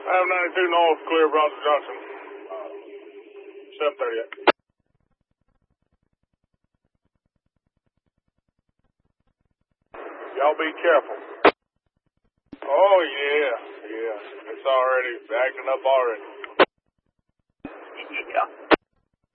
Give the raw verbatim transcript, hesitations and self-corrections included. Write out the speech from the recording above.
five ninety-two North, clear Bronson Junction. Uh, seven thirty-eight. Y'all be careful. Oh, yeah, yeah. It's already acting up already.